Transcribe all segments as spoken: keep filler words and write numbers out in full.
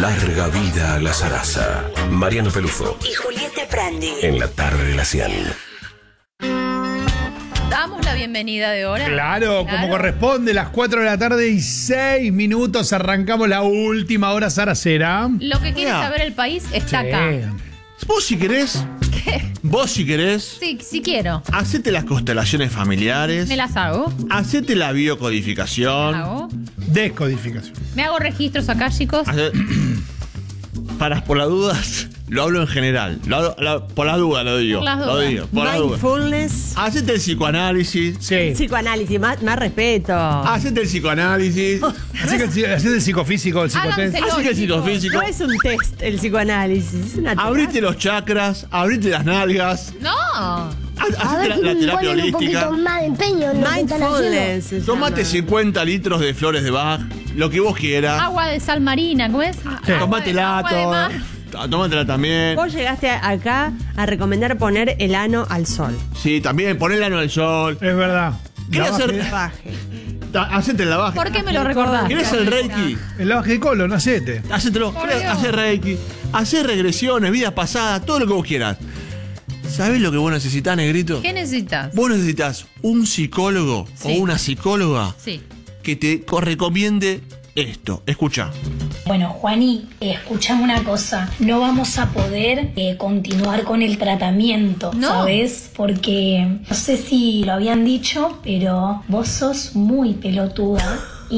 Larga vida a la zaraza. Mariano Pelufo y Julieta Prandi. En la tarde de la cien. Damos la bienvenida de hora. Claro, claro, como corresponde, las cuatro de la tarde y seis minutos arrancamos la última hora zaracera. Lo que quiere Mira. saber el país está Sí. acá. Vos si querés, ¿Qué? vos si querés, Sí, sí quiero. hacete las constelaciones familiares, Me las hago. hacete la Me biocodificación, hago. Descodificación. Me hago registros acá, chicos. hace- para por las dudas, lo hablo en general, lo hablo- lo- por las dudas lo digo, Por las lo dudas. digo, por las dudas. Mindfulness, Hacete el psicoanálisis, Sí. psicoanálisis, más, más respeto. hacete el psicoanálisis, Así que el, así el psicofísico, el psicotest. Háganselo, así que el chicos. psicofísico, No es un test el psicoanálisis, es una abrite los chakras, abrite las nalgas, No. ha- hacete la, la terapia ponen un holística, poquito más de empeño en lo que están haciendo. mindfulness. se tomate llama. cincuenta litros de flores de Bach, lo que vos quieras, Agua de sal marina, ¿cómo es? Agua de- tómatela agua de mar. toda, tómatela también. Vos llegaste acá a recomendar poner el ano al sol. Sí, también, ponele el ano al sol. Es verdad. ¿Querés La hacer- baje- Baje. Ta- Hacete la baja. ¿Por qué me lo recordaste? ¿Querés el reiki? El lavaje de colon, hacete. Hacételo. Por ¿Querés Dios. hacer reiki? Hacer regresiones, vidas pasadas, todo lo que vos quieras. ¿Sabés lo que vos necesitás, negrito? ¿Qué necesitas? Vos necesitas un psicólogo Sí. o una psicóloga Sí. que te co- recomiende esto. Escucha. Bueno, Juani, eh, escuchame una cosa. No vamos a poder eh, continuar con el tratamiento, No. ¿sabes? Porque no sé si lo habían dicho, pero vos sos muy pelotuda.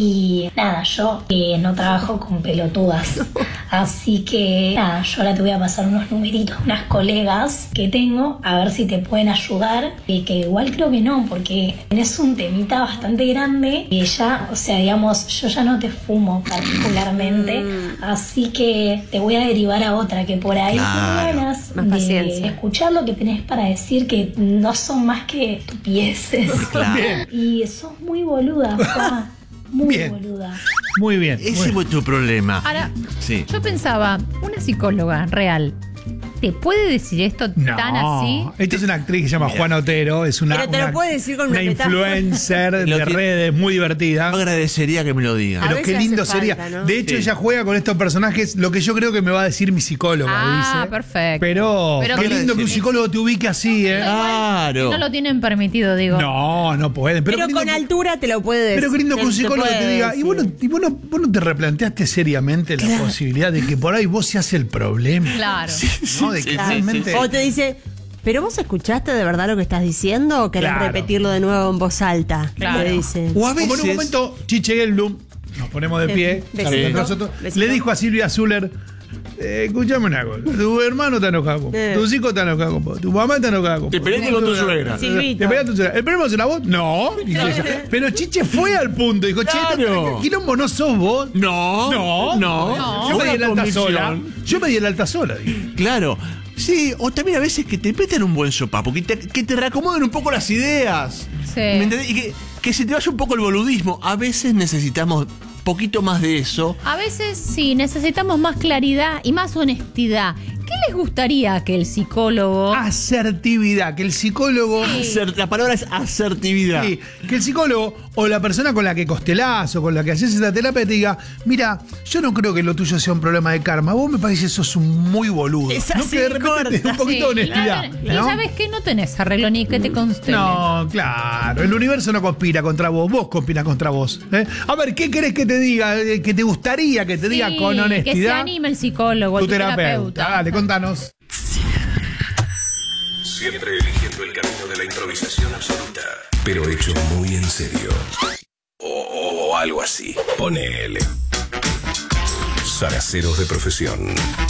Y nada, yo eh, no trabajo con pelotudas. Así que nada, yo ahora te voy a pasar unos numeritos, unas colegas que tengo, a ver si te pueden ayudar. Eh, que igual creo que no, porque tenés un temita bastante grande. Y ya, o sea, digamos, yo ya no te fumo particularmente. Así que te voy a derivar a otra que por ahí Claro. tengo ganas Más de paciencia. escuchar lo que tenés para decir, que no son más que estupideces. Claro. Y sos muy boluda, pa. Muy Bien. boluda. Muy bien. Ese Bueno. fue tu problema. Ahora, Sí. yo pensaba, una psicóloga real, ¿te puede decir esto No, tan así? esta es una actriz que se llama Juana Otero, es una, Pero te lo una- puede decir con una una metáfora. influencer Lo de que- redes muy divertida. Yo agradecería que me lo digan. A Pero veces qué lindo hace sería. falta, ¿no? De hecho, Sí. ella juega con estos personajes, lo que yo creo que me va a decir mi psicóloga, Ah, dice. perfecto. Pero, Pero qué que- lindo que un psicólogo te ubique así, ¿eh? Claro. No lo tienen permitido, digo. No, no pueden. Pero, Pero qué lindo con que- altura te lo puede decir. Pero qué lindo que un te- te psicólogo te puede diga, y decir. vos no, y vos no- vos no te replanteaste seriamente la posibilidad de que por ahí vos seas el problema. Claro. ¿No? De que sí, realmente. O te dice, ¿pero vos escuchaste de verdad lo que estás diciendo o querés Claro. repetirlo de nuevo en voz alta? Claro. Te dicen. O a Como en un veces. momento, Chiche Gelblum, nos ponemos de pie, Besito. saludos entre nosotros, Besito. le dijo a Silvia Zuller, eh, escuchame una cosa, tu hermano está enojado con vos, Eh. tus hijos están enojados con vos, tu mamá está enojada con Te vos. peleaste con tu suegra. Silvito. ¿Te peleaste con tu suegra? ¿El problema es la voz? No. Dice ella. Pero Chiche fue al punto, dijo, che, Claro. ¿qué quilombo no sos vos? No. No, No. Yo me Una di el alta convicción. sola. Yo me di el alta sola. digo. Claro. Sí, o también a veces que te metan un buen sopapo, que te, que te reacomoden un poco las ideas. Sí. ¿Me entendés? Y que, que se te vaya un poco el boludismo. A veces necesitamos poquito más de eso. A veces sí, necesitamos más claridad y más honestidad. ¿Qué les gustaría que el psicólogo... Asertividad, que el psicólogo... Aser- la palabra es asertividad. Sí, que el psicólogo o la persona con la que costelás o con la que haces esta terapia te diga, mira, yo no creo que lo tuyo sea un problema de karma, vos me parece que sos un muy boludo. Es ¿No? así, Que de repente corta. te dé un poquito Sí, de y no honestidad. tenés- Y ¿no? sabes que no tenés arreglo ni que te constele. No, claro, el universo no conspira contra vos, vos conspiras contra vos. ¿eh? A ver, ¿qué querés que te diga? Eh, Que te gustaría que te diga Sí, con honestidad. que se anime el psicólogo, tu el terapeuta. terapeuta. Dale, contanos. Siempre eligiendo el camino de la improvisación absoluta, pero hecho muy en serio. O, o algo así. Ponele. Zaraceros de profesión.